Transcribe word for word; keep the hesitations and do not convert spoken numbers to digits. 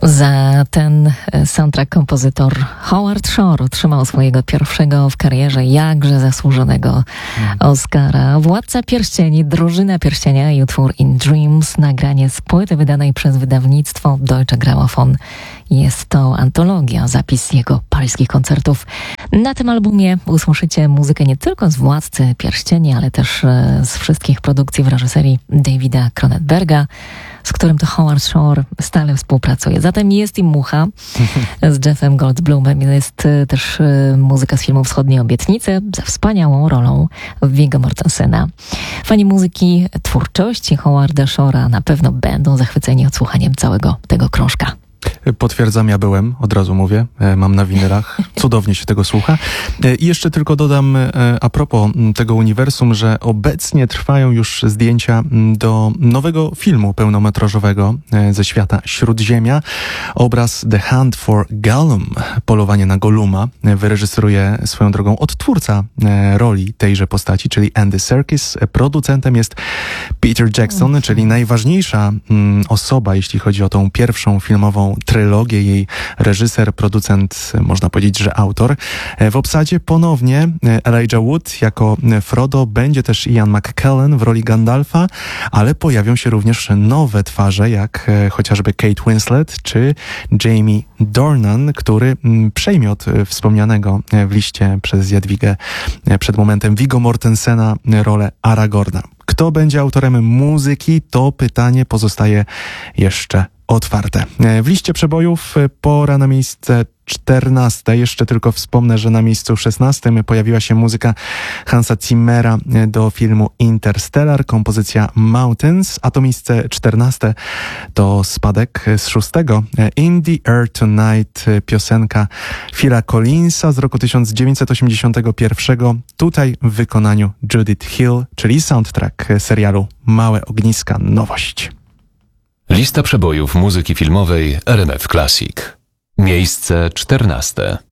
Za ten soundtrack kompozytor Howard Shore otrzymał swojego pierwszego w karierze jakże zasłużonego Oscara. Władca Pierścieni, Drużyna Pierścienia i utwór In Dreams, nagranie z płyty wydanej przez wydawnictwo Deutsche Grammophon. Jest to antologia, zapis jego paryskich koncertów. Na tym albumie usłyszycie muzykę nie tylko z Władcy Pierścieni, ale też z wszystkich produkcji w reżyserii Davida Cronenberga, z którym to Howard Shore stale współpracuje. Zatem jest i mucha z Jeffem Goldblumem. Jest też muzyka z filmu Wschodniej Obietnicy ze wspaniałą rolą Viggo Mortensena. Fani muzyki, twórczości Howarda Shore'a na pewno będą zachwyceni odsłuchaniem całego tego krążka. Potwierdzam, ja byłem, od razu mówię, mam na winylach, cudownie się tego słucha. I jeszcze tylko dodam a propos tego uniwersum, że obecnie trwają już zdjęcia do nowego filmu pełnometrażowego ze świata Śródziemia. Obraz The Hunt for Gollum, Polowanie na Golluma, wyreżyseruje swoją drogą odtwórca roli tejże postaci, czyli Andy Serkis. Producentem jest Peter Jackson, czyli najważniejsza osoba, jeśli chodzi o tą pierwszą filmową trylogię, jej reżyser, producent, można powiedzieć, że autor. W obsadzie ponownie Elijah Wood jako Frodo, będzie też Ian McKellen w roli Gandalfa, ale pojawią się również nowe twarze, jak chociażby Kate Winslet czy Jamie Dornan, który przejmie od wspomnianego w liście przez Jadwigę przed momentem Viggo Mortensena rolę Aragorna. Kto będzie autorem muzyki, to pytanie pozostaje jeszcze otwarte. W liście przebojów pora na miejsce czternaste. Jeszcze tylko wspomnę, że na miejscu szesnastym pojawiła się muzyka Hansa Zimmera do filmu Interstellar, kompozycja Mountains, a to miejsce czternaste to spadek z szóstego. In the Air Tonight, piosenka Phila Collinsa z roku tysiąc dziewięćset osiemdziesiątego pierwszego. Tutaj w wykonaniu Judith Hill, czyli soundtrack serialu Małe ogniska, nowość. Lista przebojów muzyki filmowej R M F Classic. Miejsce czternaste.